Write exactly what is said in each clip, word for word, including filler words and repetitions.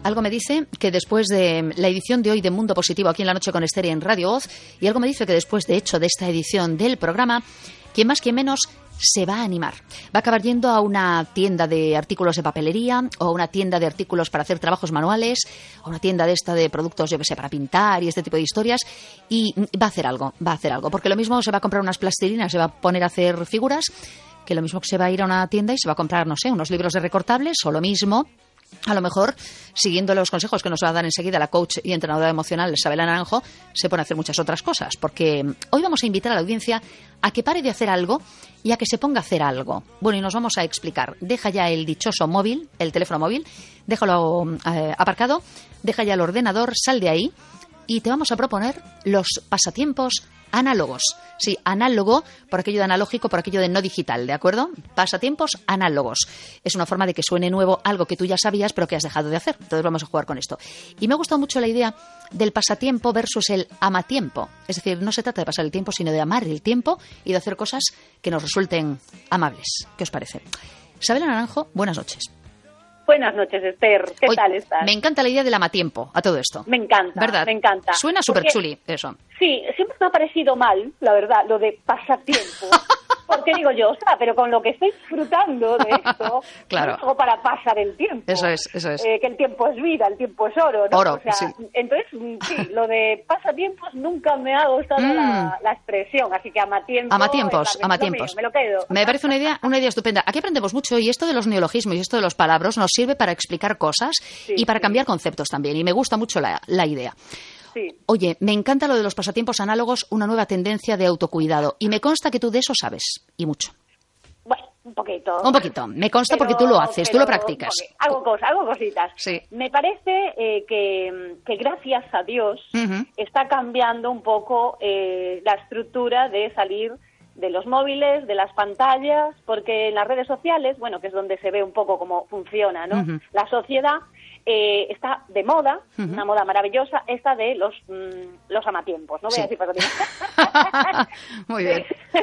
algo me dice que después de la edición de hoy de Mundo Positivo aquí en la noche con Esther y en Radio Voz, y algo me dice que después, de hecho, de esta edición del programa, quien más, quien menos, se va a animar. Va a acabar yendo a una tienda de artículos de papelería o a una tienda de artículos para hacer trabajos manuales o una tienda de esta de productos, yo que sé, para pintar y este tipo de historias, y va a hacer algo, va a hacer algo. Porque lo mismo se va a comprar unas plastilinas, se va a poner a hacer figuras, que lo mismo que se va a ir a una tienda y se va a comprar, no sé, unos libros de recortables, o lo mismo, a lo mejor, siguiendo los consejos que nos va a dar enseguida la coach y entrenadora emocional Sabela Naranjo, se pone a hacer muchas otras cosas. Porque hoy vamos a invitar a la audiencia a que pare de hacer algo y a que se ponga a hacer algo. Bueno, y nos vamos a explicar. Deja ya el dichoso móvil, el teléfono móvil, déjalo eh, aparcado, deja ya el ordenador, sal de ahí y te vamos a proponer los pasatiempos análogos. Sí, análogo por aquello de analógico, por aquello de no digital, ¿de acuerdo? Pasatiempos análogos. Es una forma de que suene nuevo algo que tú ya sabías pero que has dejado de hacer. Entonces vamos a jugar con esto. Y me ha gustado mucho la idea del pasatiempo versus el amatiempo. Es decir, no se trata de pasar el tiempo, sino de amar el tiempo y de hacer cosas que nos resulten amables. ¿Qué os parece? Sabela Naranjo, buenas noches. Buenas noches, Esther. ¿Qué Oye, tal estás? Me encanta la idea del amatiempo a todo esto. Me encanta, ¿verdad? me encanta. Suena súper chuli eso. Sí, siempre me ha parecido mal, la verdad, lo de pasatiempo. Porque digo yo, o sea, pero con lo que estoy disfrutando de esto, claro. No es algo para pasar el tiempo. Eso es, eso es. Eh, que el tiempo es vida, el tiempo es oro, ¿no? Oro, o sea, sí. Entonces, sí, lo de pasatiempos nunca me ha gustado mm. la, la expresión, así que amatiempos... Amatiempos, amatiempos. Me lo, me lo quedo. Me parece una idea, una idea estupenda. Aquí aprendemos mucho y esto de los neologismos y esto de los palabras nos sirve para explicar cosas sí, y para sí. cambiar conceptos también. Y me gusta mucho la, la idea. Sí. Oye, me encanta lo de los pasatiempos análogos, una nueva tendencia de autocuidado. Y me consta que tú de eso sabes, y mucho. Bueno, un poquito. Un poquito. Me consta pero, porque tú lo haces, pero, tú lo practicas. Okay. Hago cosas, hago cositas. Sí. Me parece eh, que, que gracias a Dios uh-huh. está cambiando un poco eh, la estructura de salir de los móviles, de las pantallas, porque en las redes sociales, bueno, que es donde se ve un poco cómo funciona, ¿no? Uh-huh. La sociedad eh, está de moda, uh-huh. una moda maravillosa, esta de los mmm, los amatiempos, no voy sí. a decir pasatiempos. Muy bien.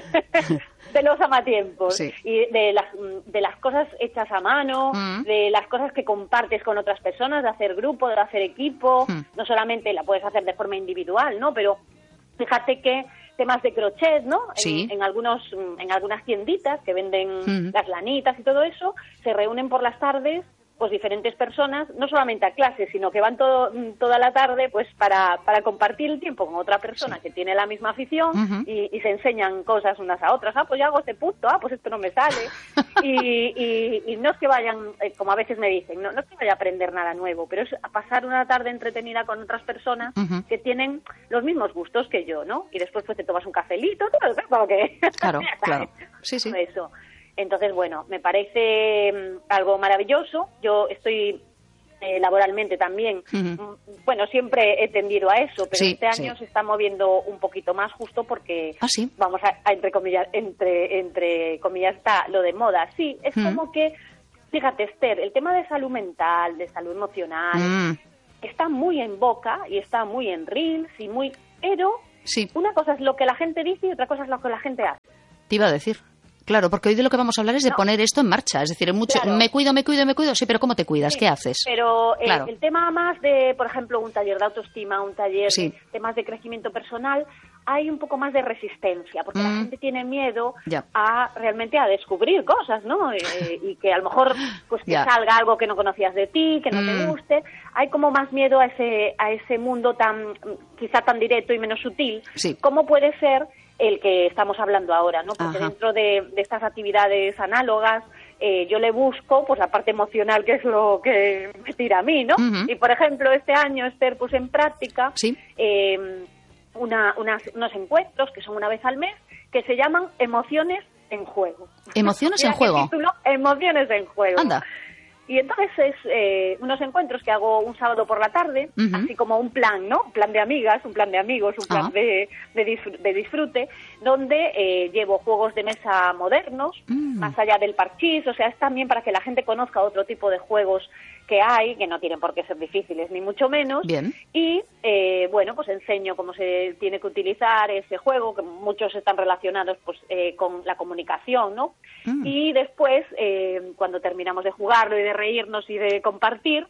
De los amatiempos sí. y de las, de las cosas hechas a mano, mm. de las cosas que compartes con otras personas, de hacer grupo, de hacer equipo, mm. no solamente la puedes hacer de forma individual, ¿no? Pero fíjate que temas de crochet, ¿no? Sí. En, en algunos en algunas tienditas que venden mm. las lanitas y todo eso, se reúnen por las tardes pues diferentes personas, no solamente a clases, sino que van todo, toda la tarde pues para, para compartir el tiempo con otra persona sí. que tiene la misma afición uh-huh. y, y se enseñan cosas unas a otras. Ah, pues yo hago este punto, ah, pues esto no me sale. y, y, y no es que vayan, eh, como a veces me dicen, no, no es que vaya a aprender nada nuevo, pero es a pasar una tarde entretenida con otras personas uh-huh. que tienen los mismos gustos que yo, ¿no? Y después pues te tomas un cafelito, todo, como que... Claro, claro. Sí, sí. Eso. Entonces, bueno, me parece um, algo maravilloso. Yo estoy eh, laboralmente también, uh-huh. bueno, siempre he tendido a eso, pero sí, este año sí. se está moviendo un poquito más justo porque, ¿Ah, sí? vamos a, a entre comillas, entre, entre comillas está lo de moda. Sí, es uh-huh. como que, fíjate, Esther, el tema de salud mental, de salud emocional, uh-huh. está muy en boca y está muy en reels y muy... Pero sí. una cosa es lo que la gente dice y otra cosa es lo que la gente hace. Te iba a decir. Claro, porque hoy de lo que vamos a hablar es de no. poner esto en marcha. Es decir, mucho, claro. me cuido, me cuido, me cuido. Sí, pero ¿cómo te cuidas? Sí, ¿qué haces? Pero eh, claro. el tema más de, por ejemplo, un taller de autoestima, un taller sí. de temas de crecimiento personal, hay un poco más de resistencia, porque mm. la gente tiene miedo ya. a realmente a descubrir cosas, ¿no? Eh, y que a lo mejor pues que ya. salga algo que no conocías de ti, que no mm. te guste. Hay como más miedo a ese, a ese mundo tan, quizá tan directo y menos sutil. Sí. ¿Cómo puede ser el que estamos hablando ahora, ¿no? Porque Ajá. dentro de, de estas actividades análogas eh, yo le busco pues la parte emocional, que es lo que me tira a mí, ¿no? Uh-huh. Y por ejemplo este año Esther puse en práctica ¿Sí? eh, una, unas, unos encuentros que son una vez al mes que se llaman Emociones en Juego. ¿Emociones en Juego? Título, Emociones en Juego. Anda. Y entonces es eh, unos encuentros que hago un sábado por la tarde, uh-huh. así como un plan, ¿no? Un plan de amigas, un plan de amigos, un plan uh-huh. de, de, disfrute, de disfrute, donde eh, llevo juegos de mesa modernos, uh-huh. más allá del parchís, o sea, es también para que la gente conozca otro tipo de juegos que hay, que no tienen por qué ser difíciles, ni mucho menos. Bien. Y, eh, bueno, pues enseño cómo se tiene que utilizar ese juego, que muchos están relacionados pues eh, con la comunicación, ¿no? Mm. Y después, eh, cuando terminamos de jugarlo y de reírnos y de compartir,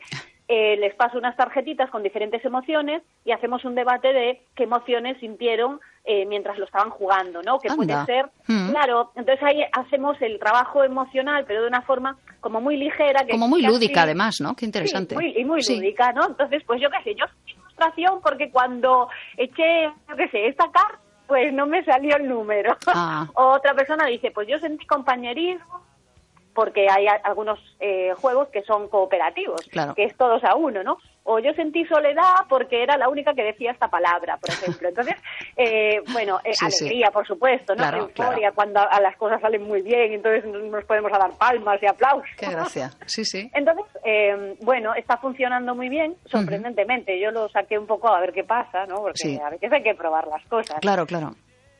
eh, les paso unas tarjetitas con diferentes emociones y hacemos un debate de qué emociones sintieron eh, mientras lo estaban jugando, ¿no? Que Anda. puede ser, mm. claro, entonces ahí hacemos el trabajo emocional, pero de una forma como muy ligera. Que como muy casi, lúdica, además, ¿no? Qué interesante. Sí, muy, y muy sí. lúdica, ¿no? Entonces, pues yo qué sé, yo sentí frustración porque cuando eché, yo qué sé, esta carta, pues no me salió el número. Ah. Otra persona dice, pues yo sentí compañerismo, porque hay a, algunos eh, juegos que son cooperativos, claro. que es todos a uno, ¿no? O yo sentí soledad porque era la única que decía esta palabra, por ejemplo. Entonces, eh, bueno, eh, sí, alegría, sí. por supuesto, ¿no? Claro, Euforia, claro. cuando a, a las cosas salen muy bien, entonces nos podemos a dar palmas y aplausos. Qué gracia, sí, sí. Entonces, eh, bueno, está funcionando muy bien, sorprendentemente. Uh-huh. Yo lo saqué un poco a ver qué pasa, ¿no? Porque sí. a veces hay que probar las cosas. Claro, claro.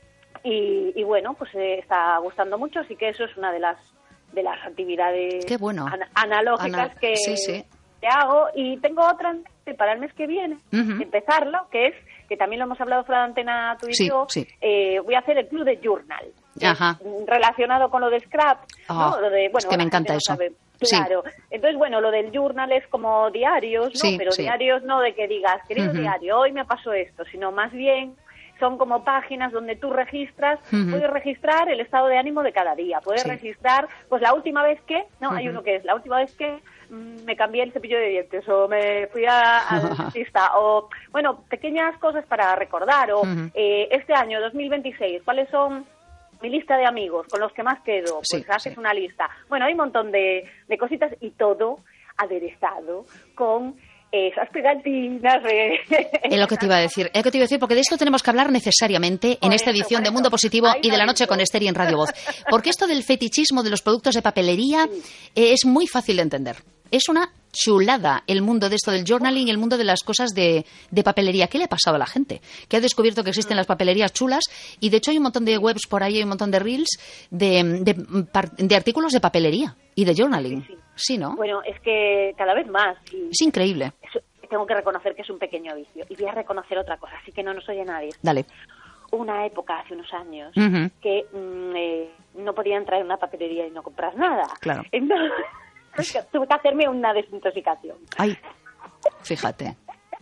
Y, y bueno, pues eh, está gustando mucho, así que eso es una de las de las actividades Qué bueno. an- analógicas Ana- que, sí, sí. que hago. Y tengo otra para el mes que viene, uh-huh. empezarlo, que es, que también lo hemos hablado fuera de antena tú y sí, yo, sí. Eh, voy a hacer el club de journal. Ajá. Relacionado con lo de Scrap, oh, ¿no? Lo de, bueno, es que me encanta no eso. Sabe. Claro. Sí. Entonces, bueno, lo del journal es como diarios, ¿no? Sí, Pero sí. diarios no de que digas, querido uh-huh. diario, hoy me pasó esto, sino más bien son como páginas donde tú registras, uh-huh. puedes registrar el estado de ánimo de cada día, puedes sí. registrar, pues la última vez que, no, uh-huh. hay uno que es, la última vez que mmm, me cambié el cepillo de dientes, o me fui a, al dentista, o, bueno, pequeñas cosas para recordar, o uh-huh. eh, este año, dos mil veintiséis, ¿cuáles son mi lista de amigos con los que más quedo? Pues sí, haces sí. una lista. Bueno, hay un montón de, de cositas y todo aderezado con esas pegatinas. Eh. Es lo que te iba a decir, es lo que te iba a decir, porque de esto tenemos que hablar necesariamente en esta edición de Mundo Positivo y de La Noche con Esther y en Radio Voz. Porque esto del fetichismo de los productos de papelería sí. eh, es muy fácil de entender. Es una chulada el mundo de esto del journaling, el mundo de las cosas de, de papelería. ¿Qué le ha pasado a la gente? Que ha descubierto que existen las papelerías chulas y de hecho hay un montón de webs por ahí, hay un montón de reels de, de, de artículos de papelería y de journaling. Sí, sí. Sí, ¿no? Bueno, es que cada vez más. Y es increíble. Es, tengo que reconocer que es un pequeño vicio. Y voy a reconocer otra cosa, así que no nos oye nadie. Dale. Una época, hace unos años, uh-huh. que mm, eh, no podía entrar en una papelería y no comprar nada. Claro. Entonces, tuve que hacerme una desintoxicación. Ay, fíjate.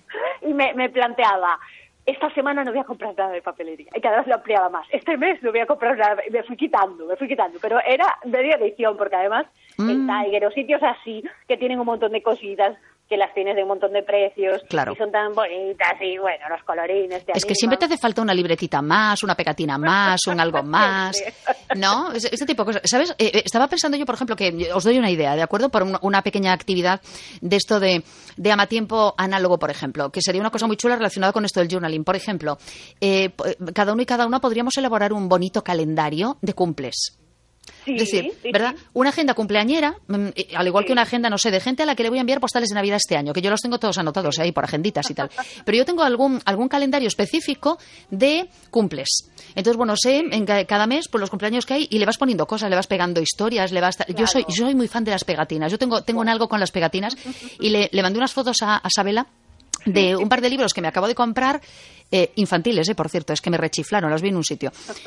Y me, me planteaba, esta semana no voy a comprar nada de papelería. Y cada vez lo ampliaba más. Este mes no voy a comprar nada. Y me fui quitando, me fui quitando. Pero era media edición, porque además mm. el Tiger o sitios así, que tienen un montón de cositas, que las tienes de un montón de precios, claro. y son tan bonitas, y bueno, los colorines te Es animan. que siempre te hace falta una libretita más, una pegatina más, un algo más, ¿no? Este tipo de cosas. ¿Sabes? Eh, estaba pensando yo, por ejemplo, que os doy una idea, ¿de acuerdo? Por una, una pequeña actividad de esto de, de amatiempo análogo, por ejemplo, que sería una cosa muy chula relacionada con esto del journaling. Por ejemplo, eh, cada uno y cada una podríamos elaborar un bonito calendario de cumples. Sí, es decir, sí, ¿verdad? Sí. Una agenda cumpleañera, al igual sí. que una agenda, no sé, de gente a la que le voy a enviar postales de Navidad este año, que yo los tengo todos anotados ahí por agenditas y tal. Pero yo tengo algún algún calendario específico de cumples. Entonces, bueno, sé en cada mes pues los cumpleaños que hay y le vas poniendo cosas, le vas pegando historias, le vas... Claro. Yo soy yo soy muy fan de las pegatinas. Yo tengo tengo en algo con las pegatinas y le, le mandé unas fotos a, a Sabela de un par de libros que me acabo de comprar, eh, infantiles, eh, por cierto, es que me rechiflaron, los vi en un sitio.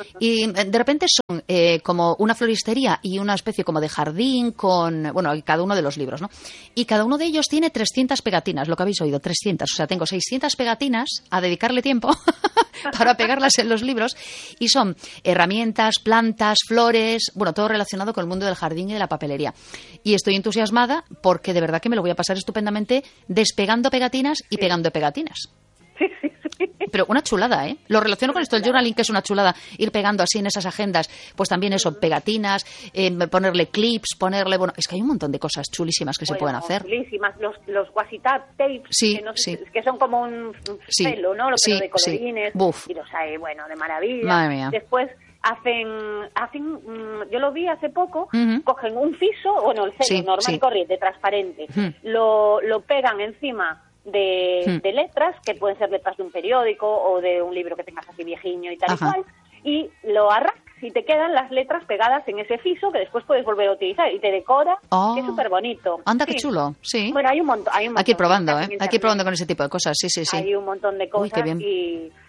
Y de repente son eh, como una floristería y una especie como de jardín con, bueno, cada uno de los libros, ¿no? Y cada uno de ellos tiene trescientas pegatinas, lo que habéis oído, trescientas. O sea, tengo seiscientas pegatinas a dedicarle tiempo para pegarlas en los libros y son herramientas, plantas, flores, bueno, todo relacionado con el mundo del jardín y de la papelería. Y estoy entusiasmada porque de verdad que me lo voy a pasar estupendamente despegando pegatinas y pegando pegatinas. Sí, sí, sí. Pero una chulada, ¿eh? Lo relaciono con esto, el journaling, que es una chulada, ir pegando así en esas agendas, pues también eso, pegatinas, eh, ponerle clips, ponerle, bueno, es que hay un montón de cosas chulísimas que bueno, se pueden hacer. Chulísimas, los, los washi-tape tapes, sí, que, no, sí. que son como un, un sí, pelo, ¿no? Los sí, de colorines, sí. y los hay, bueno, de maravilla. Madre mía. Después hacen, hacen mmm, yo lo vi hace poco, uh-huh. cogen un fiso, bueno, el celo sí, normal sí. y corriente, transparente, uh-huh. lo, lo pegan encima de, hmm. de letras, que pueden ser letras de un periódico o de un libro que tengas así viejiño y tal Ajá. y cual, y lo arrancas y te quedan las letras pegadas en ese fiso que después puedes volver a utilizar y te decora, oh. que es súper bonito. Anda, sí. qué chulo, sí. Bueno, hay un montón. Hay un montón hay que ir probando, ¿eh? Hay que ir probando con ese tipo de cosas, sí, sí, sí. Hay un montón de cosas Uy, qué bien. Y,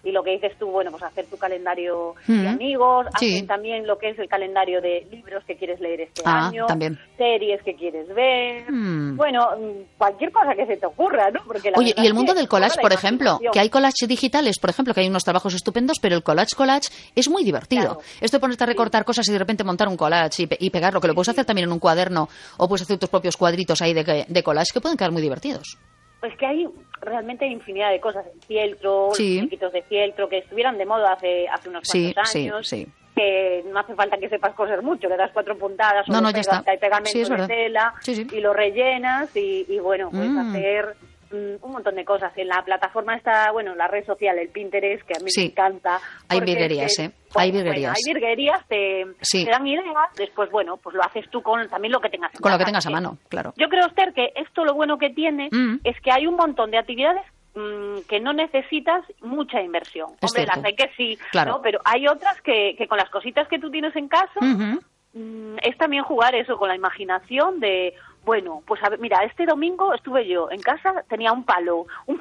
y lo que dices tú, bueno, pues hacer tu calendario mm. de amigos, sí. hacen también lo que es el calendario de libros que quieres leer este ah, año, también. series que quieres ver, mm. bueno, cualquier cosa que se te ocurra, ¿no? Porque la Oye, y el mundo del collage, por ejemplo, que hay collages digitales, por ejemplo, que hay unos trabajos estupendos, pero el collage collage es muy divertido. Claro. Esto de ponerte a recortar sí. cosas y de repente montar un collage y, pe y pegarlo, que lo puedes sí. hacer también en un cuaderno, o puedes hacer tus propios cuadritos ahí de, de collage que pueden quedar muy divertidos. Pues que hay realmente infinidad de cosas, el fieltro, sí. los chiquitos de fieltro, que estuvieran de moda hace, hace unos sí, cuantos años, sí, sí. que no hace falta que sepas coser mucho, le das cuatro puntadas, no, o no, pegas, ya está. hay pegamento sí, de tela, sí, sí. y lo rellenas, y, y bueno, puedes mm. hacer mm, un montón de cosas. En la plataforma está, bueno, la red social, el Pinterest, que a mí sí. me encanta. Hay virguerías, es, ¿eh? Bueno, hay virguerías. Bueno, hay virguerías, te, sí. te dan ideas, después, bueno, pues lo haces tú con también lo que tengas en Con casa, lo que tengas a mano, claro. Yo creo, Esther, que esto lo bueno que tiene mm. es que hay un montón de actividades mmm, que no necesitas mucha inversión. Es Hombre, cierto. las hay que sí, claro. ¿no? Pero hay otras que, que con las cositas que tú tienes en casa, uh-huh. mmm, es también jugar eso con la imaginación de... Bueno, pues a ver, mira, este domingo estuve yo en casa, tenía un palo, un,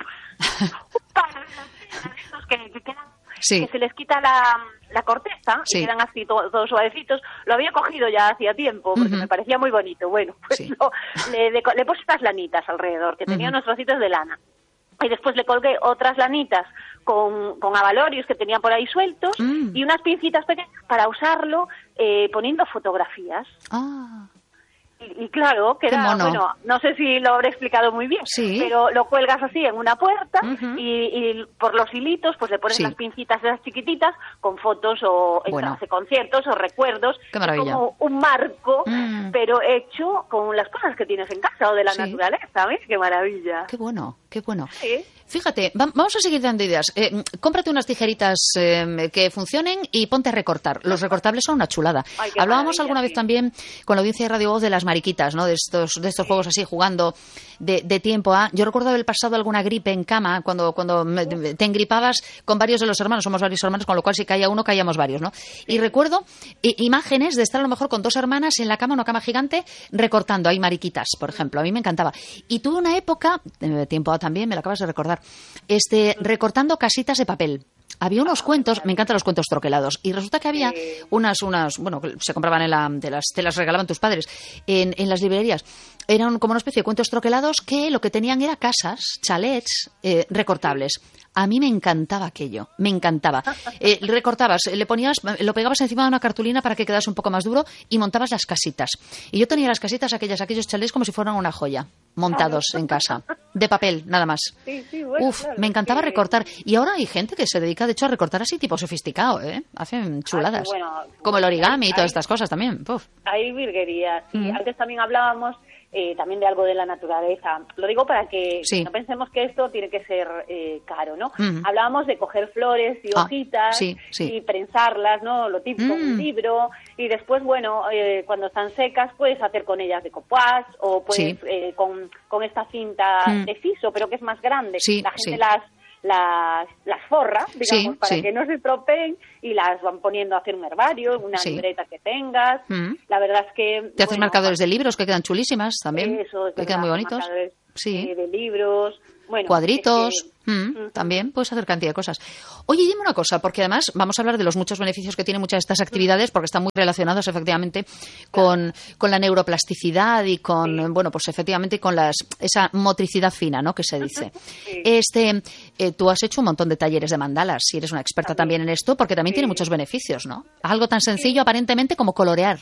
un palo estos que, que quedan, sí. que se les quita la, la corteza sí. y quedan así todos todo suavecitos. Lo había cogido ya hacía tiempo porque uh-huh. me parecía muy bonito. Bueno, pues sí. lo, le, le, le puse unas lanitas alrededor, que tenía uh-huh. unos trocitos de lana. Y después le colgué otras lanitas con, con abalorios que tenía por ahí sueltos mm. y unas pincitas pequeñas para usarlo eh, poniendo fotografías. Ah. Y, y claro, que era, bueno, no sé si lo habré explicado muy bien, sí. pero lo cuelgas así en una puerta uh-huh. y, y por los hilitos pues le pones sí. las pincitas esas chiquititas con fotos o bueno. de conciertos o recuerdos. Qué maravilla. Como un marco, mm. pero hecho con las cosas que tienes en casa o de la sí. naturaleza, ¿ves? Qué maravilla. Qué bueno, qué bueno. Sí. Fíjate, va, vamos a seguir dando ideas. Eh, cómprate unas tijeritas eh, que funcionen y ponte a recortar. Los recortables son una chulada. Ay, Hablábamos alguna sí. vez también con la audiencia de Radio Voz de las mariquitas, ¿no? De estos, de estos sí. juegos así, jugando de, de tiempo a... Yo recuerdo haber pasado alguna gripe en cama, cuando, cuando me, te engripabas con varios de los hermanos. Somos varios hermanos, con lo cual si caía uno, caíamos varios, ¿no? Sí. Y recuerdo i- imágenes de estar a lo mejor con dos hermanas en la cama, una cama gigante, recortando. Hay mariquitas, por ejemplo. A mí me encantaba. Y tuve una época, de tiempo a también, me lo acabas de recordar, este recortando casitas de papel. Había unos cuentos, me encantan los cuentos troquelados, y resulta que había unas, unas bueno, que se compraban en la, te las, te las regalaban tus padres en, en las librerías. Eran como una especie de cuentos troquelados que lo que tenían era casas, chalets eh, recortables. A mí me encantaba aquello, me encantaba. Eh, recortabas, le ponías, lo pegabas encima de una cartulina para que quedase un poco más duro y montabas las casitas. Y yo tenía las casitas, aquellas, aquellos chalets como si fueran una joya, montados en casa, de papel, nada más. Sí, sí, bueno, Uf, claro, me encantaba que... recortar. Y ahora hay gente que se dedica, de hecho, a recortar así tipo sofisticado, ¿eh? Hacen chuladas. Ah, bueno, como el origami hay, y todas estas cosas también. Uf. Hay virguerías. Y mm. antes también hablábamos eh, también de algo de la naturaleza. Lo digo para que sí. no pensemos que esto tiene que ser eh, caro, ¿no? Mm. Hablábamos de coger flores y ah, hojitas sí, sí. y prensarlas, ¿no? Lo típico, mm. un libro. Y después, bueno, eh, cuando están secas, puedes hacer con ellas de copoás o puedes sí. eh, con, con esta cinta mm. de fiso, pero que es más grande. Sí, la gente sí. las... Las, las forra, digamos, sí, para sí. que no se estropeen y las van poniendo a hacer un herbario, una sí. libreta que tengas. Mm. La verdad es que... Te haces bueno, marcadores de libros que quedan chulísimas también, eso, es que verdad, quedan muy bonitos. Sí. De libros... Bueno, cuadritos, es que... mm, uh-huh. también puedes hacer cantidad de cosas. Oye, dime una cosa, porque además vamos a hablar de los muchos beneficios que tienen muchas de estas actividades, porque están muy relacionados efectivamente con, con la neuroplasticidad y con, sí. bueno, pues efectivamente con las, esa motricidad fina, ¿no?, que se dice. Sí. Este, eh, tú has hecho un montón de talleres de mandalas, si eres una experta también, también en esto, porque también sí. tiene muchos beneficios, ¿no? Algo tan sencillo sí. aparentemente como colorear.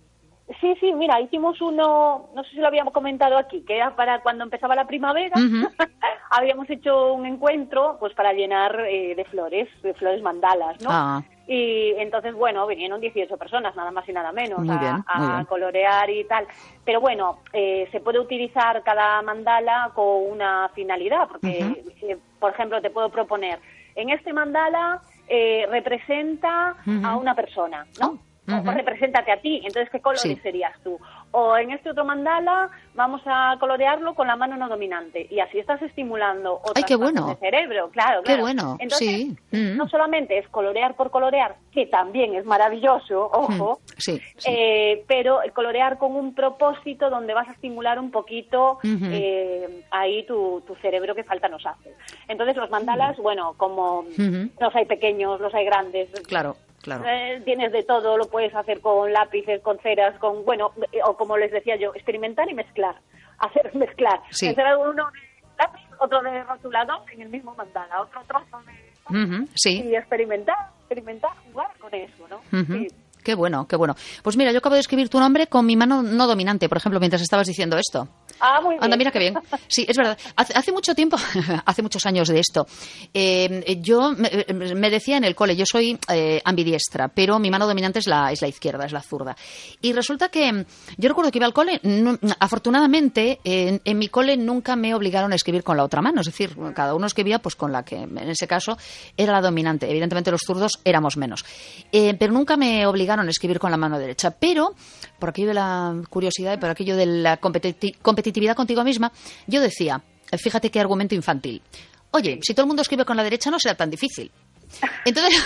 Sí, sí, mira, hicimos uno, no sé si lo habíamos comentado aquí, que era para cuando empezaba la primavera, uh-huh. habíamos hecho un encuentro pues para llenar eh, de flores, de flores mandalas, ¿no? Ah. Y entonces, bueno, vinieron dieciocho personas, nada más y nada menos, muy bien, a, muy a bien. colorear y tal. Pero bueno, eh, se puede utilizar cada mandala con una finalidad, porque, uh-huh. eh, por ejemplo, te puedo proponer, en este mandala eh, representa uh-huh. a una persona, ¿no? Oh. Uh-huh. O represéntate a ti, entonces ¿qué colores sí. serías tú? o en este otro mandala vamos a colorearlo con la mano no dominante. Y así estás estimulando otras Ay, qué partes bueno. del cerebro. Claro, Qué claro. bueno, Entonces, sí. Mm. no solamente es colorear por colorear, que también es maravilloso, ojo, Mm. Sí, sí. Eh, pero colorear con un propósito donde vas a estimular un poquito Uh-huh. eh, ahí tu, tu cerebro que falta nos hace. Entonces los mandalas, bueno, como Uh-huh. los hay pequeños, los hay grandes. Claro. Claro. Eh, tienes de todo, lo puedes hacer con lápices, con ceras, con, bueno, eh, o como les decía yo, experimentar y mezclar, hacer mezclar, Sí. hacer uno de lápiz, otro de rotulador en el mismo mandala, otro trozo de... Uh-huh. Sí. Y experimentar, experimentar, jugar con eso, ¿no? Uh-huh. Sí. Qué bueno, qué bueno. Pues mira, yo acabo de escribir tu nombre con mi mano no dominante, por ejemplo, mientras estabas diciendo esto. Ah, muy bien. Anda, mira qué bien. Sí, es verdad. Hace, hace mucho tiempo, hace muchos años de esto, eh, yo me, me decía en el cole, yo soy eh, ambidiestra, pero mi mano dominante es la, es la izquierda, es la zurda. Y resulta que yo recuerdo que iba al cole, no, afortunadamente en, en mi cole nunca me obligaron a escribir con la otra mano, es decir, cada uno escribía pues con la que en ese caso era la dominante. Evidentemente los zurdos éramos menos. Eh, pero nunca me obligaron a escribir con la mano derecha. Pero, por aquello de la curiosidad y por aquello de la competiti- competitividad contigo misma, yo decía, fíjate qué argumento infantil. Oye, si todo el mundo escribe con la derecha no será tan difícil. Entonces,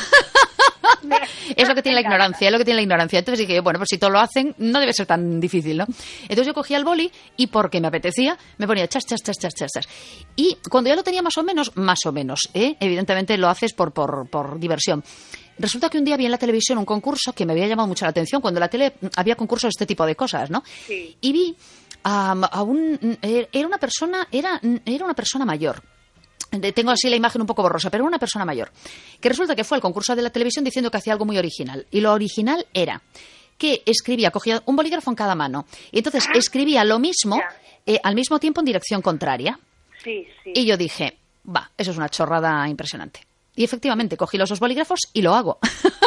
es lo que tiene la ignorancia, es lo que tiene la ignorancia. Entonces dije, bueno, pues si todos lo hacen, no debe ser tan difícil, ¿no? Entonces yo cogía el boli y porque me apetecía, me ponía chas, chas, chas, chas, chas, chas. Y cuando ya lo tenía más o menos, más o menos, ¿eh? Evidentemente lo haces por, por, por diversión. Resulta que un día vi en la televisión un concurso que me había llamado mucho la atención, cuando en la tele había concursos de este tipo de cosas, ¿no? Sí. Y vi a, a un... Era una persona, era, era una persona mayor. Tengo así la imagen un poco borrosa, pero una persona mayor, que resulta que fue al concurso de la televisión diciendo que hacía algo muy original. Y lo original era que escribía, cogía un bolígrafo en cada mano, y entonces escribía lo mismo eh, al mismo tiempo en dirección contraria. Sí, sí. Y yo dije, va, eso es una chorrada impresionante. Y efectivamente, cogí los dos bolígrafos y lo hago.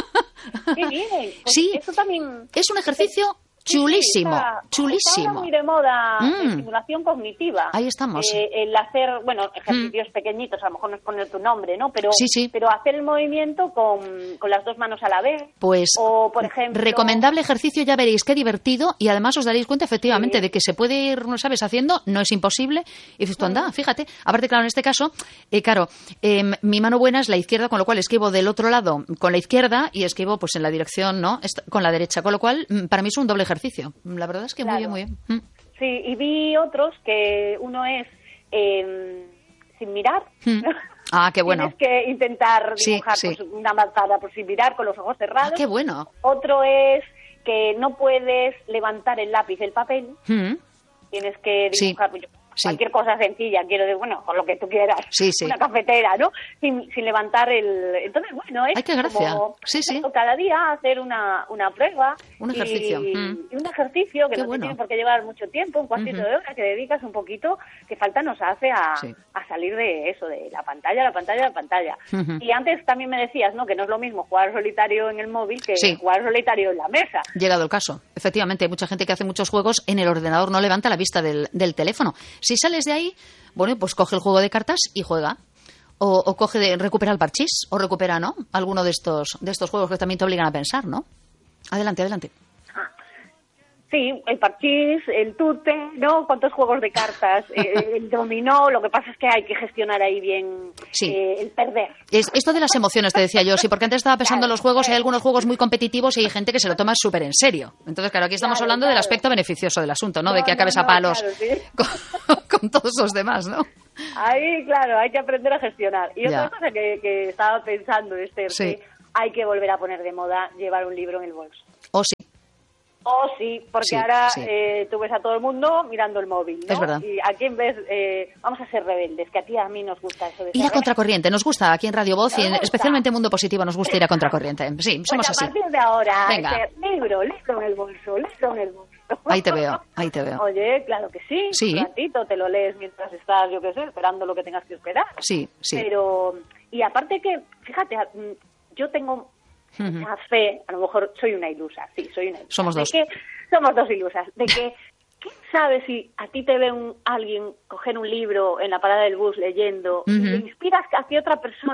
Qué bien. Pues Sí, eso también... es un ejercicio chulísimo, Sí, está, chulísimo. Está muy de moda Mm. la estimulación cognitiva. Ahí estamos. Eh, el hacer, bueno, ejercicios mm. pequeñitos, a lo mejor no es poner tu nombre, ¿no? Pero, sí, sí. pero hacer el movimiento con, con las dos manos a la vez. Pues, o, por ejemplo... recomendable ejercicio, ya veréis qué divertido, y además os daréis cuenta efectivamente sí. de que se puede ir, no sabes, haciendo, no es imposible, y dices tú, anda, fíjate. Aparte, claro, en este caso, eh, claro, eh, mi mano buena es la izquierda, con lo cual escribo del otro lado con la izquierda y escribo pues en la dirección, ¿no?, con la derecha, con lo cual para mí es un doble ejercicio. La verdad es que claro. muy bien, muy bien. Sí, y vi otros que uno es eh, sin mirar. Mm. Ah, qué bueno. Tienes que intentar dibujar sí, sí. Pues, una manzana por sin mirar, con los ojos cerrados. Ah, qué bueno. Otro es que no puedes levantar el lápiz del papel. Mm. Tienes que dibujar... Sí. Sí. Cualquier cosa sencilla, quiero decir, bueno, con lo que tú quieras, sí, sí. una cafetera, ¿no? Sin, sin levantar el... Entonces, bueno, es Ay, qué gracia. como sí, sí. cada día hacer una, una prueba. Un ejercicio. Y, mm. y un ejercicio que qué no bueno. tiene por qué llevar mucho tiempo, un cuartito uh-huh. de hora, que dedicas un poquito, que falta nos hace a, sí. a salir de eso, de la pantalla, la pantalla, la pantalla. Uh-huh. Y antes también me decías, ¿no?, que no es lo mismo jugar solitario en el móvil que sí. jugar solitario en la mesa. Llegado el caso. Efectivamente, hay mucha gente que hace muchos juegos en el ordenador, no levanta la vista del, del teléfono. Si sales de ahí, bueno, pues coge el juego de cartas y juega. O, o coge de, recupera el parchís, o recupera, ¿no?, alguno de estos, de estos juegos que también te obligan a pensar, ¿no? Adelante, adelante. Sí, el parchís, el tute, ¿no? ¿Cuántos juegos de cartas? eh, el dominó, lo que pasa es que hay que gestionar ahí bien sí. eh, el perder. Es, esto de las emociones, te decía yo, sí, porque antes estaba pensando claro, en los juegos, claro. hay algunos juegos muy competitivos y hay gente que se lo toma súper en serio. Entonces, claro, aquí estamos claro, hablando claro. del aspecto beneficioso del asunto, ¿no? no de que acabes no, a palos no, claro, sí. con, con todos los demás, ¿no? Ahí, claro, hay que aprender a gestionar. Y otra ya. cosa que, que estaba pensando, Esther, sí. que hay que volver a poner de moda llevar un libro en el bolso. Oh, sí. Oh, sí, porque sí, ahora sí. Eh, tú ves a todo el mundo mirando el móvil, ¿no? Es verdad. Y a quién ves, eh, vamos a ser rebeldes, que a ti y a mí nos gusta eso de ser Ir a contracorriente, nos gusta aquí en Radio Voz y en, especialmente en Mundo Positivo nos gusta ir a contracorriente. Sí, somos pues a así. A partir de ahora, Venga. Esther, libro, libro en el bolso, libro en el bolso. Ahí te veo, ahí te veo. Oye, claro que sí, sí. un ratito te lo lees mientras estás, yo qué sé, esperando lo que tengas que esperar. Sí, sí. Pero, y aparte que, fíjate, yo tengo uh-huh. una fe, a lo mejor soy una ilusa, sí, soy una ilusa. Somos dos. De que, somos dos ilusas, de que, ¿quién sabe si a ti te ve un, alguien coger un libro en la parada del bus leyendo uh-huh. y le inspiras hacia otra persona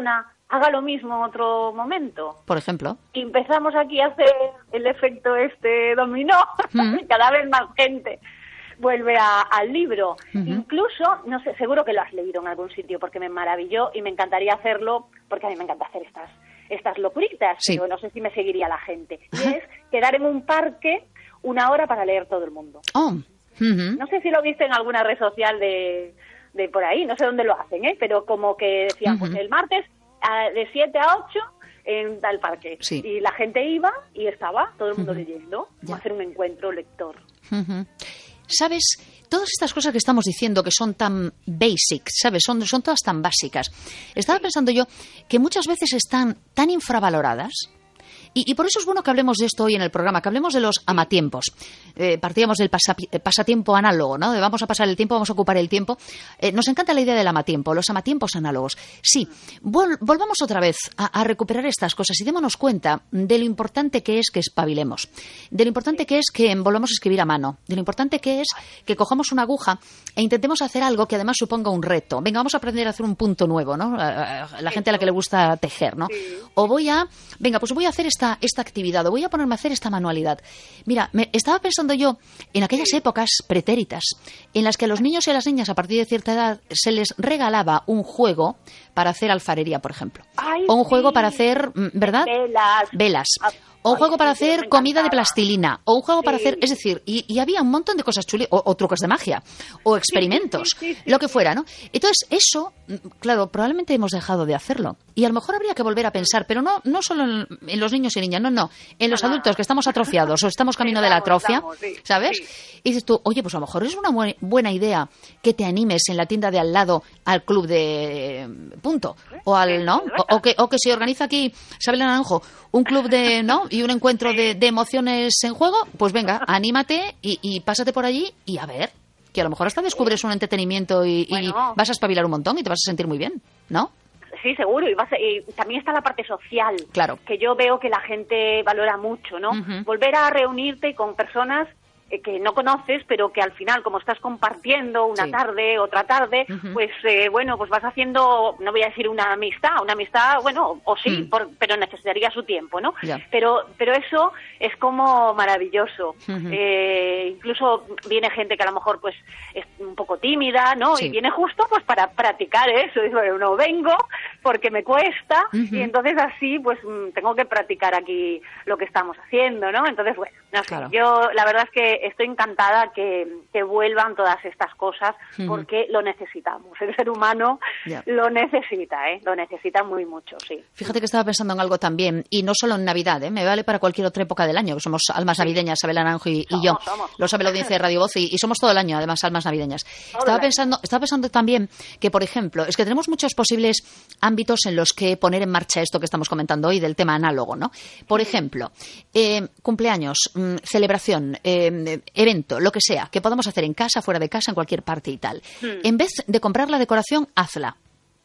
haga lo mismo en otro momento. Por ejemplo. Y empezamos aquí a hacer el efecto este dominó, mm. cada vez más gente vuelve a, al libro. Uh-huh. Incluso, no sé, seguro que lo has leído en algún sitio porque me maravilló y me encantaría hacerlo porque a mí me encanta hacer estas estas locuritas, sí. pero no sé si me seguiría la gente. Y uh-huh. es quedar en un parque una hora para leer todo el mundo. Oh. Uh-huh. No sé si lo viste en alguna red social de, de por ahí, no sé dónde lo hacen, ¿eh? Pero como que decían, uh-huh. pues el martes a, de siete a ocho en tal parque. Sí. Y la gente iba y estaba todo el mundo uh-huh. leyendo. Ya. Hacer un encuentro lector. Uh-huh. ¿Sabes? Todas estas cosas que estamos diciendo que son tan basic, ¿sabes? Son, son todas tan básicas. Estaba pensando yo que muchas veces están tan infravaloradas. Y, y por eso es bueno que hablemos de esto hoy en el programa, que hablemos de los amatiempos. Eh, partíamos del pasa, pasatiempo análogo, ¿no? De vamos a pasar el tiempo, vamos a ocupar el tiempo. Eh, nos encanta la idea del amatiempo, los amatiempos análogos. Sí, vol, volvamos otra vez a, a recuperar estas cosas y démonos cuenta de lo importante que es que espabilemos, de lo importante que es que volvamos a escribir a mano, de lo importante que es que cojamos una aguja e intentemos hacer algo que además suponga un reto. Venga, vamos a aprender a hacer un punto nuevo, ¿no? A, a la gente a la que le gusta tejer, ¿no? O voy a, venga, pues voy a hacer esta esta actividad o voy a ponerme a hacer esta manualidad. Mira, me estaba pensando yo en aquellas épocas pretéritas en las que a los niños y a las niñas a partir de cierta edad se les regalaba un juego para hacer alfarería, por ejemplo. Ay, o un sí. juego para hacer, ¿verdad? Velas. Velas. O un Ay, juego para sí, hacer comida de plastilina. O un juego sí. para hacer... Es decir, y, y había un montón de cosas chulas. O, o trucos de magia. O experimentos. Sí, sí, sí, sí, lo que fuera, ¿no? Entonces, eso, claro, probablemente hemos dejado de hacerlo. Y a lo mejor habría que volver a pensar, pero no no solo en, en los niños y niñas, no, no. En los no, adultos no. que estamos atrofiados o estamos camino estamos, de la atrofia, estamos, sí, ¿sabes? Sí. Y dices tú, oye, pues a lo mejor es una bu- buena idea que te animes en la tienda de al lado al club de punto. O al, ¿no? O, o, que, o que se organiza aquí, Isabel Naranjo, un club de, ¿no? Y un encuentro de, de emociones en juego, pues venga, anímate y, y pásate por allí y a ver, que a lo mejor hasta descubres un entretenimiento y, bueno. y vas a espabilar un montón y te vas a sentir muy bien, ¿no? Sí, seguro. Y, vas a, y también está la parte social, claro. que yo veo que la gente valora mucho, ¿no? Uh-huh. Volver a reunirte con personas eh, que no conoces, pero que al final, como estás compartiendo una sí. tarde, otra tarde, uh-huh. pues, eh, bueno, pues vas haciendo, no voy a decir una amistad, una amistad, bueno, o sí, uh-huh. por, pero necesitaría su tiempo, ¿no? Yeah. Pero pero eso es como maravilloso. Uh-huh. Eh, incluso viene gente que a lo mejor, pues, es un poco tímida, ¿no? Sí. Y viene justo, pues, para practicar eso. Y bueno, no vengo porque me cuesta, uh-huh. y entonces así, pues, tengo que practicar aquí lo que estamos haciendo, ¿no? Entonces, bueno, no sé, claro. yo la verdad es que estoy encantada que, que vuelvan todas estas cosas, uh-huh. porque lo necesitamos. El ser humano yeah. lo necesita, ¿eh? Lo necesita muy mucho, sí. Fíjate que estaba pensando en algo también, y no solo en Navidad, ¿eh? Me vale para cualquier otra época del año, que somos almas navideñas, Isabel Naranjo y, somos, y yo. Somos. Lo sabe la audiencia de Radio Voz y, y somos todo el año, además, almas navideñas. Todo estaba pensando, estaba pensando también que, por ejemplo, es que tenemos muchos posibles ámbitos en los que poner en marcha esto que estamos comentando hoy del tema análogo, ¿no? Por ejemplo, eh, cumpleaños, mmm, celebración, eh, evento, lo que sea, que podamos hacer en casa, fuera de casa, en cualquier parte y tal. Hmm. En vez de comprar la decoración, hazla.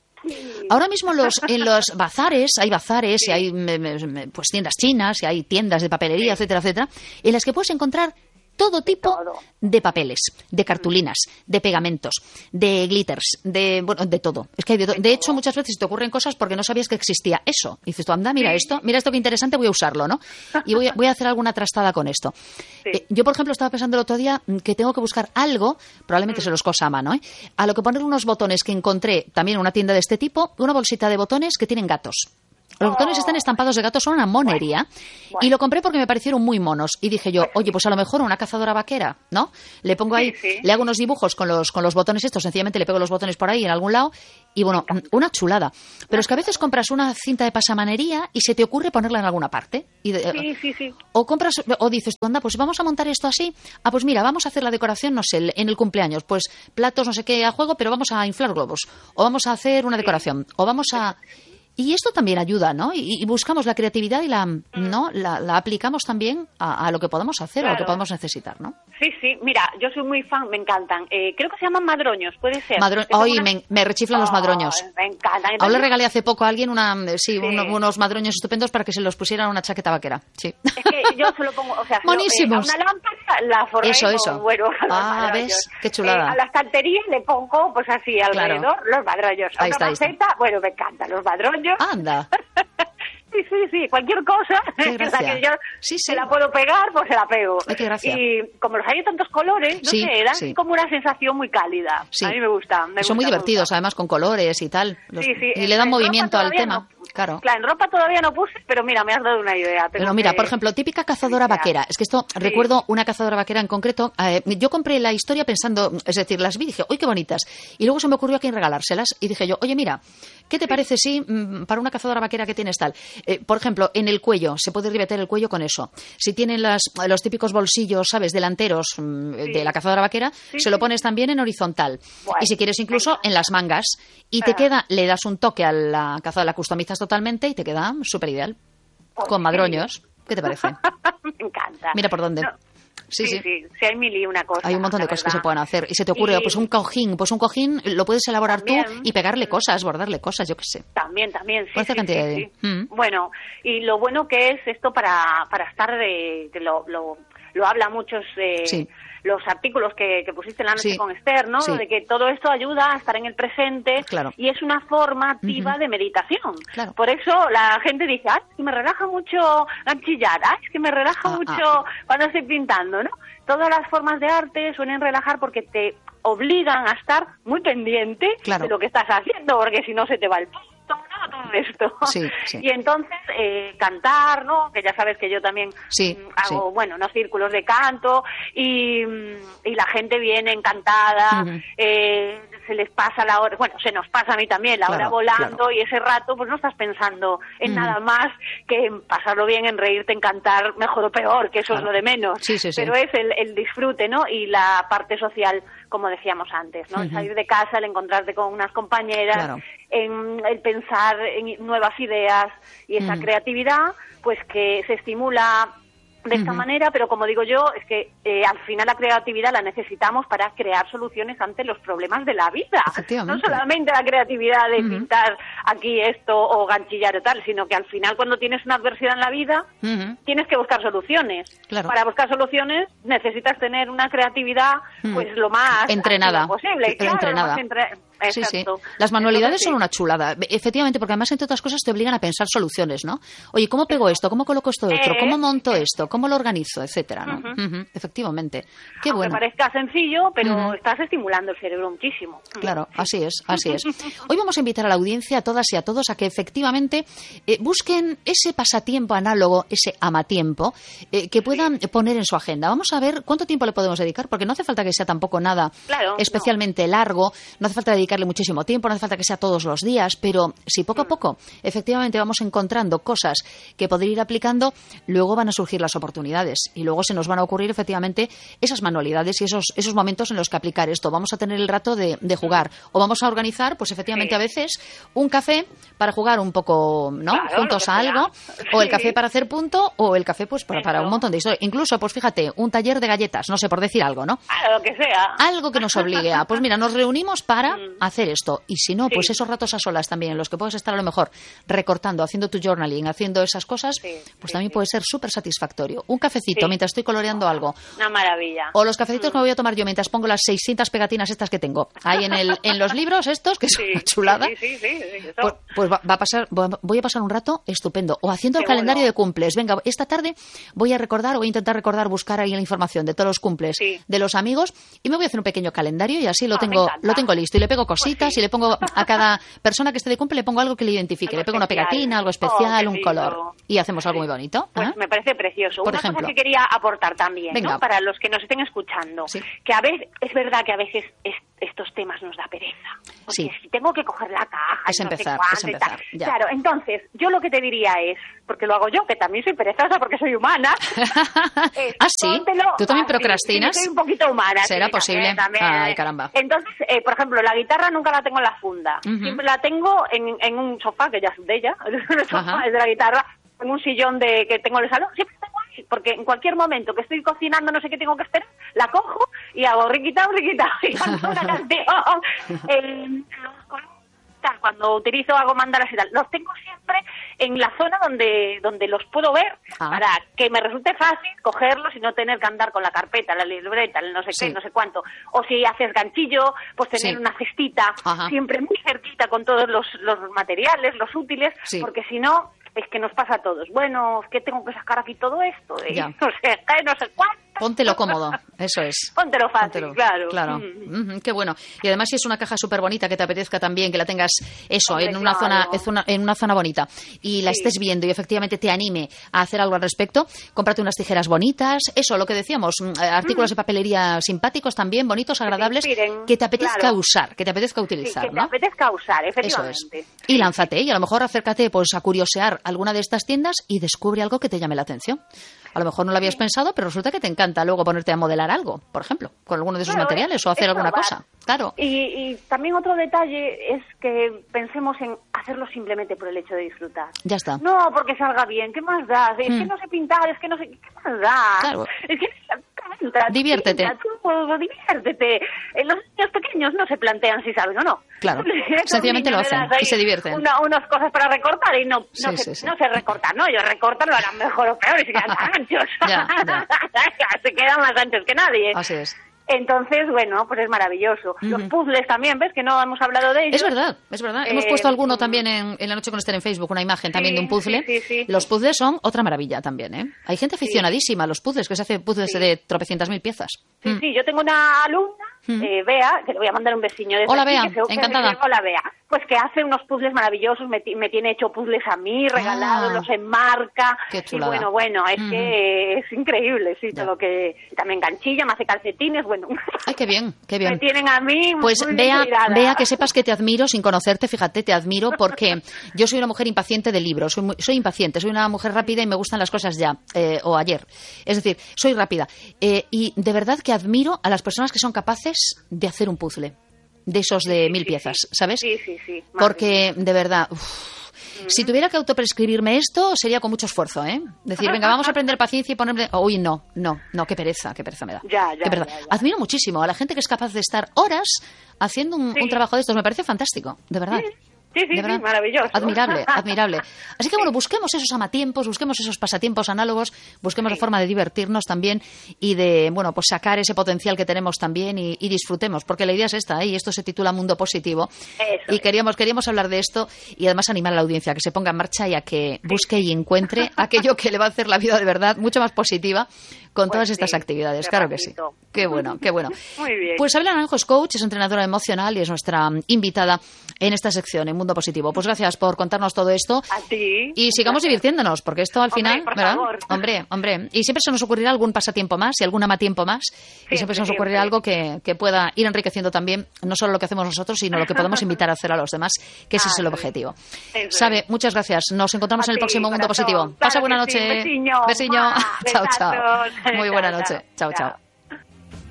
Sí. Ahora mismo los, en los bazares, hay bazares, sí. y hay pues tiendas chinas, y hay tiendas de papelería, sí. etcétera, etcétera, en las que puedes encontrar todo tipo todo. de papeles, de cartulinas, de pegamentos, de glitters, de bueno, de todo. Es que hay de, to- de hecho muchas veces te ocurren cosas porque no sabías que existía eso. Y dices tú, anda, mira esto, mira esto que interesante, voy a usarlo, ¿no? Y voy a, voy a hacer alguna trastada con esto. Sí. Eh, yo, por ejemplo, estaba pensando el otro día que tengo que buscar algo, probablemente mm. se los cosa a mano, ¿eh? A lo que poner unos botones que encontré también en una tienda de este tipo, una bolsita de botones que tienen gatos. Los botones están estampados de gatos, son una monería. Bueno, bueno. Y lo compré porque me parecieron muy monos. Y dije yo, oye, pues a lo mejor una cazadora vaquera, ¿no? Le pongo ahí, sí, sí. le hago unos dibujos con los con los botones estos, sencillamente le pego los botones por ahí en algún lado. Y bueno, una chulada. Pero es que a veces compras una cinta de pasamanería y se te ocurre ponerla en alguna parte. Y de, sí, sí, sí. O compras, o dices tú, anda, pues vamos a montar esto así. Ah, pues mira, vamos a hacer la decoración, no sé, en el cumpleaños. Pues platos, no sé qué, a juego, pero vamos a inflar globos. O vamos a hacer una decoración. O vamos a... Y esto también ayuda, ¿no? Y, y buscamos la creatividad y la, mm. ¿no? La, la aplicamos también a, a lo que podemos hacer, claro. a lo que podemos necesitar, ¿no? Sí, sí. Mira, yo soy muy fan, me encantan. Eh, creo que se llaman madroños, puede ser. Madro... Ay, una... me, me rechiflan oh, los madroños. Me encantan. Ahora le regalé hace poco a alguien una, sí, sí. Uno, unos madroños estupendos para que se los pusieran a una chaqueta vaquera. Sí. Es que yo se lo pongo, o sea, monísimos. Lo, eh, a una lámpara la forré eso, con, eso. bueno, ah, ¿ves? Qué chulada. Eh, a la estantería le pongo, pues así, alrededor, claro. los madroños. A ahí una está, maceta, está. bueno, me encantan los madroños. Anda. Sí, sí, sí, cualquier cosa en la que yo sí, sí. se la puedo pegar, pues se la pego. Ay, qué gracia. Y como los hay de tantos colores, no sí, sé, dan sí. como una sensación muy cálida. Sí. A mí me gusta. Me Son gusta, muy divertidos, gusta. además, con colores y tal. Los... Sí, sí. Y le dan en movimiento al tema. No, claro. claro, en ropa todavía no puse, pero mira, me has dado una idea. Tengo pero mira, que... por ejemplo, típica cazadora vaquera. Es que esto, sí. recuerdo una cazadora vaquera en concreto. Eh, yo compré la historia pensando, es decir, las vi y dije, ¡uy, qué bonitas! Y luego se me ocurrió a quién regalárselas. Y dije yo, oye, mira, ¿qué te sí. parece si mm, para una cazadora vaquera que tienes tal? Eh, por ejemplo, en el cuello, se puede ribetear el cuello con eso. Si tienen las, los típicos bolsillos, ¿sabes?, delanteros mm, sí. de la cazadora vaquera, sí, se lo pones sí. también en horizontal. Bueno, y si quieres incluso en las mangas. Y te ah. queda, le das un toque a la cazadora, la customizas totalmente y te queda súper ideal. Pues con madroños. Sí. ¿Qué te parece? Me encanta. Mira por dónde. No. Sí, sí, sí, sí, hay mil y una cosa. Hay un montón de cosas verdad. que se pueden hacer. Y se te ocurre, y... pues un cojín, pues un cojín lo puedes elaborar también. tú y pegarle cosas, bordarle cosas, yo qué sé. También, también, sí. sí, cantidad sí, de... mm. Bueno, y lo bueno que es esto para, para estar, de, que lo, lo, lo habla muchos... Eh, sí. los artículos que, que pusiste en la noche sí. con Esther, ¿no? Sí. De que todo esto ayuda a estar en el presente claro. y es una forma activa uh-huh. de meditación. Claro. Por eso la gente dice, ah, es que me relaja mucho chillar, ah, es que me relaja ah, mucho ah. cuando estoy pintando, ¿no? Todas las formas de arte suelen relajar porque te obligan a estar muy pendiente claro. de lo que estás haciendo, porque si no se te va el punto, ¿no? Todo esto. Sí, sí. Y entonces eh, cantar, ¿no? Que ya sabes que yo también sí, mm, hago, sí. bueno, unos círculos de canto y, y la gente viene encantada, uh-huh. eh, se les pasa la hora, bueno, se nos pasa a mí también la claro, hora volando claro. y ese rato pues no estás pensando en uh-huh. nada más que en pasarlo bien, en reírte, en cantar, mejor o peor, que eso claro. es lo de menos. Sí, sí, sí. Pero es el, el disfrute, ¿no? Y la parte social, como decíamos antes, ¿no? Uh-huh. El salir de casa, el encontrarte con unas compañeras, claro. en el pensar en nuevas ideas y esa uh-huh. creatividad, pues que se estimula de esta uh-huh. manera, pero como digo yo, es que eh, al final la creatividad la necesitamos para crear soluciones ante los problemas de la vida. No solamente la creatividad de uh-huh. pintar aquí esto o ganchillar o tal, sino que al final cuando tienes una adversidad en la vida, uh-huh. tienes que buscar soluciones. Claro. Para buscar soluciones necesitas tener una creatividad uh-huh. pues lo más entrenada posible. Claro, entrenada. Lo más entre... Sí, sí. Las manualidades Entonces, sí. son una chulada. Efectivamente, porque además, entre otras cosas, te obligan a pensar soluciones, ¿no? Oye, ¿cómo pego esto? ¿Cómo coloco esto otro? ¿Cómo monto esto? ¿Cómo lo organizo? Etcétera, ¿no? Uh-huh. Uh-huh. Efectivamente. Qué Aunque bueno. parezca sencillo, pero uh-huh. estás estimulando el cerebro muchísimo. Claro, así es, así es. Hoy vamos a invitar a la audiencia, a todas y a todos, a que efectivamente eh, busquen ese pasatiempo análogo, ese amatiempo, eh, que puedan sí. poner en su agenda. Vamos a ver cuánto tiempo le podemos dedicar, porque no hace falta que sea tampoco nada claro, especialmente no. largo, no hace falta dedicarle muchísimo tiempo, no hace falta que sea todos los días, pero si poco a poco efectivamente vamos encontrando cosas que poder ir aplicando, luego van a surgir las oportunidades y luego se nos van a ocurrir efectivamente esas manualidades y esos esos momentos en los que aplicar esto. Vamos a tener el rato de, de jugar o vamos a organizar, pues efectivamente sí. a veces un café para jugar un poco, ¿no? Claro, juntos a algo, sí. o el café para hacer punto o el café pues para, para un montón de historias. Incluso, pues fíjate, un taller de galletas, no sé, por decir algo, ¿no? Ah, lo que sea. Algo que nos obligue a, pues mira, nos reunimos para mm. hacer esto. Y si no, sí. pues esos ratos a solas también, en los que puedes estar a lo mejor recortando, haciendo tu journaling, haciendo esas cosas, sí, pues sí, también sí. puede ser súper satisfactorio. Un cafecito sí. mientras estoy coloreando algo. Una maravilla. O los cafecitos mm. que me voy a tomar yo mientras pongo las seiscientas pegatinas estas que tengo ahí en el en los libros estos, que son sí. una chulada. Sí, sí, sí, sí, sí. Pues, pues va, va a pasar, voy a pasar un rato estupendo. O haciendo Qué el calendario bueno. de cumples. Venga, esta tarde voy a recordar, voy a intentar recordar, buscar ahí la información de todos los cumples sí. de los amigos y me voy a hacer un pequeño calendario y así lo ah, tengo lo tengo listo. Y le pego cositas pues sí. y le pongo a cada persona que esté de cumple le pongo algo que le identifique. Algo le pego especial. Una pegatina, algo especial, oh, un color. Y hacemos algo muy bonito. Pues ¿eh? me parece precioso. Por Una ejemplo. cosa que quería aportar también, Venga. ¿no? Para los que nos estén escuchando. Sí. Que a veces, es verdad que a veces es, estos temas nos da pereza. Porque sí. si tengo que coger la caja es y no empezar, sé cuánto es empezar, y tal. Claro, entonces, yo lo que te diría es, porque lo hago yo, que también soy perezosa porque soy humana. es, ¿Ah, sí? ¿Tú también fácil. procrastinas? Sí, soy un poquito humana. ¿Será sí, posible? También, también. Ay, caramba. Entonces, eh, por ejemplo, la guitarra nunca la tengo en la funda. Uh-huh. Siempre la tengo en, en un sofá, que ya es de ella, el sofá uh-huh. es de la guitarra, en un sillón de que tengo en el salón. Siempre tengo ahí, porque en cualquier momento que estoy cocinando, no sé qué tengo que esperar, la cojo y hago riquitao, riquitao, y canto una canción. eh, tal, cuando utilizo hago mandalas y tal, los tengo siempre en la zona donde donde los puedo ver, ah. para que me resulte fácil cogerlos y no tener que andar con la carpeta, la libreta, el no sé sí. qué, no sé cuánto. O si haces ganchillo, pues tener sí. una cestita Ajá. siempre muy cerquita con todos los, los materiales, los útiles, sí. porque si no, es que nos pasa a todos. Bueno, es que tengo que sacar aquí todo esto, ¿eh? no sé qué, no sé cuánto. Póntelo cómodo, eso es. Póntelo fácil, Póntelo, claro. claro. Mm. Mm, qué bueno. Y además si es una caja súper bonita que te apetezca también, que la tengas eso, Hombre, en una claro. zona en una zona bonita y la sí. estés viendo y efectivamente te anime a hacer algo al respecto, cómprate unas tijeras bonitas, eso, lo que decíamos, artículos mm. de papelería simpáticos también, bonitos, agradables, que te, inspiren, que te apetezca claro. usar, que te apetezca utilizar, sí, que ¿no? te apetezca usar, efectivamente. Eso es. Y lánzate, y a lo mejor acércate pues a curiosear alguna de estas tiendas y descubre algo que te llame la atención. A lo mejor no lo habías pensado, pero resulta que te encanta luego ponerte a modelar algo, por ejemplo, con alguno de esos claro, materiales o hacer alguna probar. cosa. Claro. Y, y también otro detalle es que pensemos en hacerlo simplemente por el hecho de disfrutar. Ya está. No, porque salga bien, ¿qué más da? Es mm. que no sé pintar, es que no sé, ¿qué más da? Claro. Es que diviértete. Pinta, tú, diviértete. Los niños pequeños no se plantean si saben o no. Claro, sencillamente lo hacen y se divierten. Una, unas cosas para recortar y no, no, sí, se, sí, sí. no se recortan, ¿no? Ellos recortan, lo harán mejor o peor y se quedan anchos. Ya, ya. Se quedan más anchos que nadie. Así es. Entonces, bueno, pues es maravilloso. Uh-huh. Los puzzles también, ¿ves? Que no hemos hablado de ellos. Es verdad, es verdad. Eh, hemos puesto alguno también en, en La Noche con Esther en Facebook, una imagen sí, también de un puzzle. Sí, sí, sí. Los puzzles son otra maravilla también, ¿eh? Hay gente aficionadísima sí. a los puzzles, que se hace puzzles sí. de tropecientas mil piezas. Sí, mm. sí, yo tengo una alumna, mm. eh, Bea, que le voy a mandar un besiño. Hola, aquí, Bea, que se, encantada. Que, hola, Bea. Pues que hace unos puzzles maravillosos, me, me tiene hecho puzzles a mí, regalados, ah, los enmarca. Qué chulada. Y bueno, bueno, es mm. que es increíble, sí, ya. todo lo que... También ganchilla, me hace calcetines, bueno. Ay, qué bien, qué bien. Me tienen a mí Pues muy Bea, bien Bea, que sepas que te admiro sin conocerte, fíjate, te admiro porque yo soy una mujer impaciente de libros, soy, muy, soy impaciente, soy una mujer rápida y me gustan las cosas ya, eh, o ayer. Es decir, soy rápida. Eh, y de verdad que admiro a las personas que son capaces de hacer un puzzle. De esos de mil sí, piezas, sí. ¿sabes? Sí, sí, sí. Porque, de verdad, uf, mm. si tuviera que autoprescribirme esto, sería con mucho esfuerzo, ¿eh? Decir, venga, vamos a aprender paciencia y ponerme... Uy, no, no, no, qué pereza, qué pereza me da. Ya, ya, qué pereza. ya, ya. Admiro muchísimo a la gente que es capaz de estar horas haciendo un, sí. un trabajo de estos. Me parece fantástico, de verdad. Sí. Sí, sí, sí, maravilloso. Admirable, admirable. Así que bueno, busquemos esos amatiempos, busquemos esos pasatiempos análogos, busquemos sí. la forma de divertirnos también y de, bueno, pues sacar ese potencial que tenemos también y, y disfrutemos, porque la idea es esta, ¿eh? Y esto se titula Mundo Positivo. Eso y queríamos, queríamos hablar de esto y además animar a la audiencia a que se ponga en marcha y a que busque y encuentre aquello que le va a hacer la vida de verdad mucho más positiva con pues todas sí, estas actividades. Claro que sí. Qué bueno, qué bueno. Muy bien. Pues Abela Naranjo es coach, es entrenadora emocional y es nuestra invitada en esta sección, en Mundo Positivo. Pues gracias por contarnos todo esto. A ti. Y sigamos gracias. divirtiéndonos, porque esto al hombre, final, por ¿verdad? Favor. Hombre, hombre. Y siempre se nos ocurrirá algún pasatiempo más y algún amatiempo más. Siempre, y siempre se nos ocurrirá siempre. algo que, que pueda ir enriqueciendo también, no solo lo que hacemos nosotros, sino lo que podemos invitar a hacer a los demás, que ese ah, es el objetivo. Eso Sabe, es. Muchas gracias. Nos encontramos a en el ti, próximo corazón. Mundo Positivo. Claro Pasa buena noche. Sí. Besiño. Besiño. Chao, chao. Muy buena chao, noche. Chao, chao.